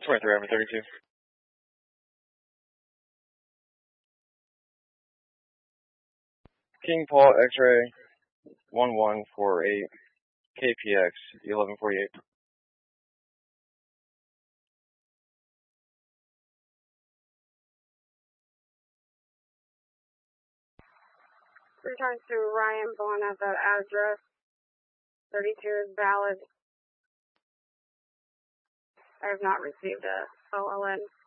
23 over 32. King Paul X-ray 1148 KPX 1148. 3 times to Ryan Bond at that address. 32 is valid. I have not received a OLN.